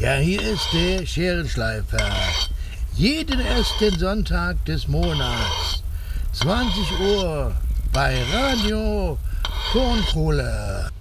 Ja, hier ist der Scherenschleifer. Jeden ersten Sonntag des Monats, 20 Uhr, bei Radio Tonkohle.